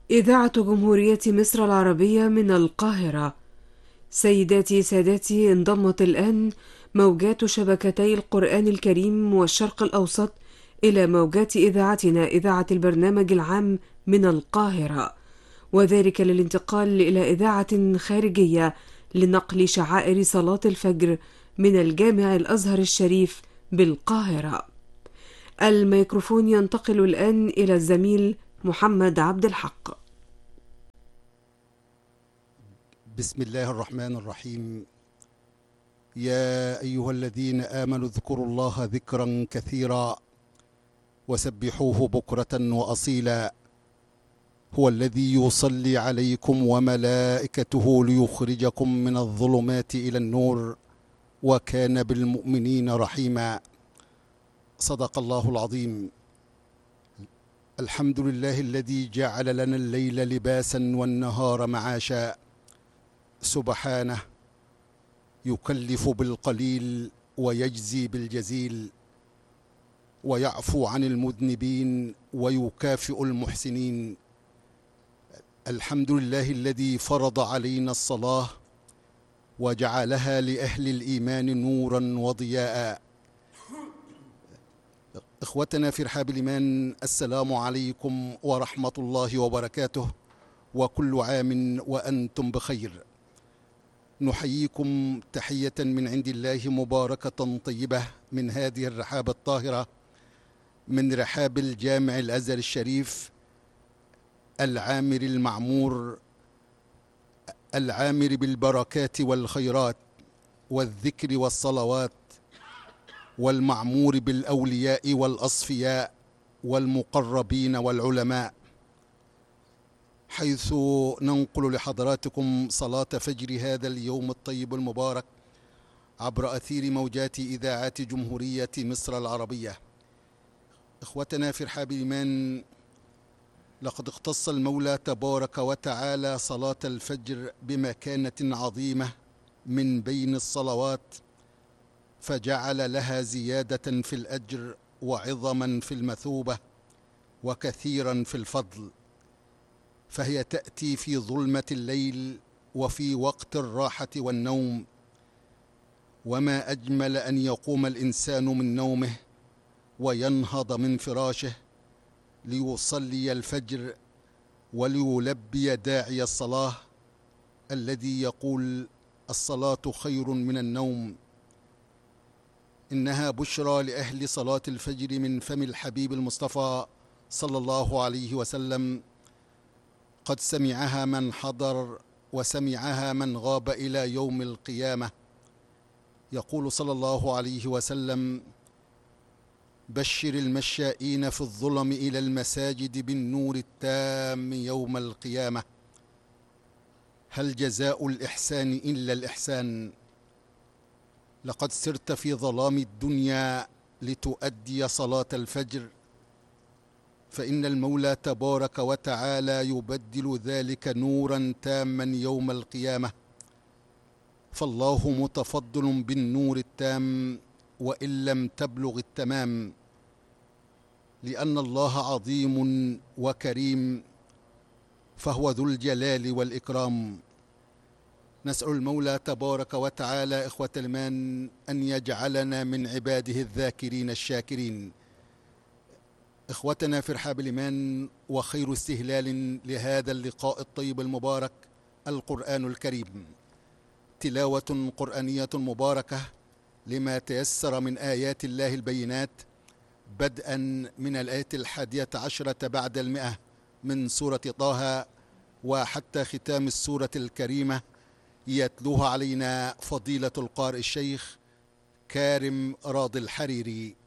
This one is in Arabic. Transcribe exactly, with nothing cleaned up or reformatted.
إذاعة جمهورية مصر العربية من القاهرة. سيداتي سادتي، انضمت الآن موجات شبكتي القرآن الكريم والشرق الأوسط إلى موجات إذاعتنا إذاعة البرنامج العام من القاهرة، وذلك للانتقال إلى إذاعة خارجية لنقل شعائر صلاة الفجر من الجامع الأزهر الشريف بالقاهرة. الميكروفون ينتقل الآن إلى الزميل محمد عبد الحق. بسم الله الرحمن الرحيم. يا أيها الذين آمنوا اذكروا الله ذكرا كثيرا وسبحوه بكرة وأصيلا، هو الذي يصلي عليكم وملائكته ليخرجكم من الظلمات إلى النور وكان بالمؤمنين رحيما. صدق الله العظيم. الحمد لله الذي جعل لنا الليل لباسا والنهار معاشا، سبحانه يكلف بالقليل ويجزي بالجزيل، ويعفو عن المذنبين ويكافئ المحسنين. الحمد لله الذي فرض علينا الصلاة وجعلها لأهل الإيمان نورا وضياء. إخوتنا في رحاب الإيمان، السلام عليكم ورحمة الله وبركاته، وكل عام وأنتم بخير. نحييكم تحية من عند الله مباركة طيبة من هذه الرحاب الطاهرة، من رحاب الجامع الأزهر الشريف العامر المعمور، العامر بالبركات والخيرات والذكر والصلوات، والمعمور بالأولياء والأصفياء والمقربين والعلماء، حيث ننقل لحضراتكم صلاة فجر هذا اليوم الطيب المبارك عبر أثير موجات إذاعات جمهورية مصر العربية. إخوتنا في رحاب الإيمان، لقد اختص المولى تبارك وتعالى صلاة الفجر بمكانة عظيمة من بين الصلوات، فجعل لها زيادة في الأجر وعظما في المثوبة وكثيرا في الفضل، فهي تأتي في ظلمة الليل وفي وقت الراحة والنوم. وما أجمل أن يقوم الإنسان من نومه وينهض من فراشه ليصلي الفجر وليلبي داعي الصلاة الذي يقول: الصلاة خير من النوم. إنها بشرى لأهل صلاة الفجر من فم الحبيب المصطفى صلى الله عليه وسلم، قد سمعها من حضر وسمعها من غاب إلى يوم القيامة. يقول صلى الله عليه وسلم: بشر المشائين في الظلم إلى المساجد بالنور التام يوم القيامة. هل جزاء الإحسان إلا الإحسان؟ لقد سرت في ظلام الدنيا لتؤدي صلاة الفجر، فإن المولى تبارك وتعالى يبدل ذلك نورا تاما يوم القيامة. فالله متفضل بالنور التام وإن لم تبلغ التمام، لأن الله عظيم وكريم، فهو ذو الجلال والإكرام. نسأل المولى تبارك وتعالى إخوة الإيمان أن يجعلنا من عباده الذاكرين الشاكرين. إخوتنا في رحاب الإيمان، وخير استهلال لهذا اللقاء الطيب المبارك القرآن الكريم، تلاوة قرآنية مباركة لما تيسر من آيات الله البينات، بدءا من الآية الحادية عشرة بعد المئة من سورة طه وحتى ختام السورة الكريمة، يتلوها علينا فضيلة القارئ الشيخ كارم راضي الحريري.